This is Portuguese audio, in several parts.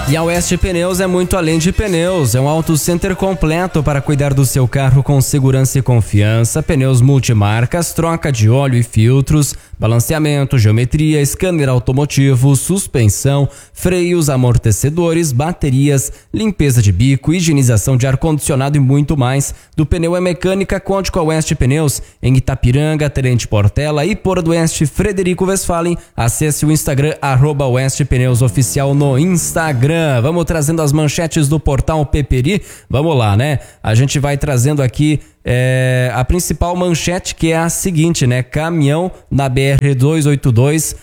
E a Oeste Pneus é muito além de pneus, é um auto center completo para cuidar do seu carro com segurança e confiança, pneus multimarcas, troca de óleo e filtros, balanceamento, geometria, scanner automotivo, suspensão, freios, amortecedores, baterias, limpeza de bico, higienização de ar-condicionado e muito mais. Do pneu é mecânica, conte com a Oeste Pneus em Itapiranga, Tenente Portela e Porto do Oeste, Frederico Westphalen. Acesse o Instagram, @Oeste Pneus Oficial no Instagram. Vamos trazendo as manchetes do portal Peperi. Vamos lá, né? A gente vai trazendo aqui a principal manchete, que é a seguinte, né? Caminhão na BR-282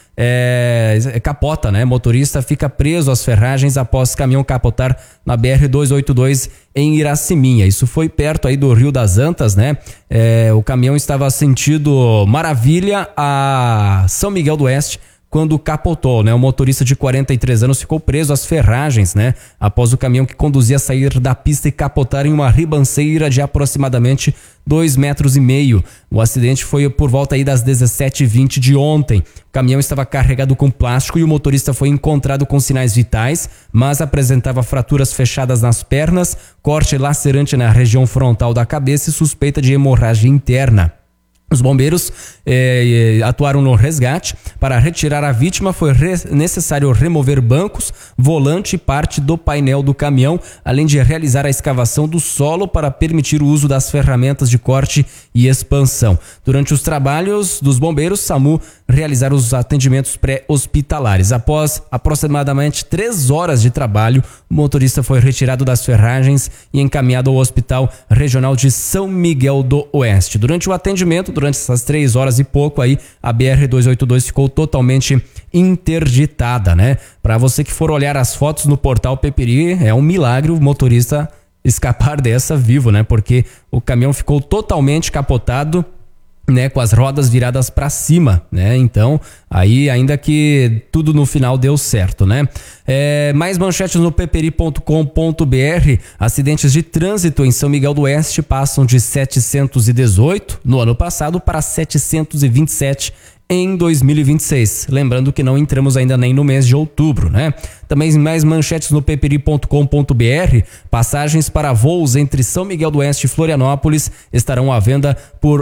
capota, né? Motorista fica preso às ferragens após caminhão capotar na BR-282 em Iraceminha. Isso foi perto aí do Rio das Antas, né? O caminhão estava sentido Maravilha a São Miguel do Oeste quando capotou, né? O motorista de 43 anos ficou preso às ferragens, né? Após o caminhão que conduzia sair da pista e capotar em uma ribanceira de aproximadamente 2,5 metros. O acidente foi por volta aí das 17h20 de ontem. O caminhão estava carregado com plástico e o motorista foi encontrado com sinais vitais, mas apresentava fraturas fechadas nas pernas, corte lacerante na região frontal da cabeça e suspeita de hemorragia interna. Os bombeiros atuaram no resgate. Para retirar a vítima foi necessário remover bancos, volante e parte do painel do caminhão, além de realizar a escavação do solo para permitir o uso das ferramentas de corte e expansão. Durante os trabalhos dos bombeiros, SAMU realizaram os atendimentos pré-hospitalares. Após aproximadamente 3 horas de trabalho, o motorista foi retirado das ferragens e encaminhado ao Hospital Regional de São Miguel do Oeste. Durante o atendimento, durante essas 3 horas e pouco aí, a BR-282 ficou totalmente interditada, né? Para você que for olhar as fotos no portal Peperi, é um milagre o motorista escapar dessa vivo, né? Porque o caminhão ficou totalmente capotado, né, com as rodas viradas para cima, né? Então, aí ainda que tudo no final deu certo, né? Mais manchetes no peperi.com.br. Acidentes de trânsito em São Miguel do Oeste passam de 718 no ano passado para 727 em 2026. Lembrando que não entramos ainda nem no mês de outubro, né? Também mais manchetes no peperi.com.br. Passagens para voos entre São Miguel do Oeste e Florianópolis estarão à venda por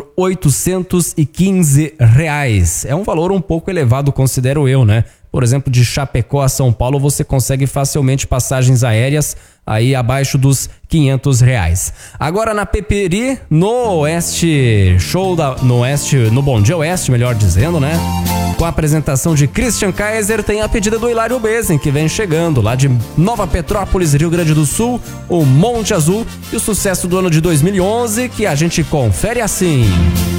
R$815. É um valor um pouco elevado, considero eu, né? Por exemplo, de Chapecó a São Paulo você consegue facilmente passagens aéreas aí abaixo dos R$500. Agora na Peperi, no Oeste, no Bom Dia Oeste, melhor dizendo, né? Com a apresentação de Christian Kaiser, tem a pedida do Hilário Besen, que vem chegando lá de Nova Petrópolis, Rio Grande do Sul, o Monte Azul, e o sucesso do ano de 2011, que a gente confere assim.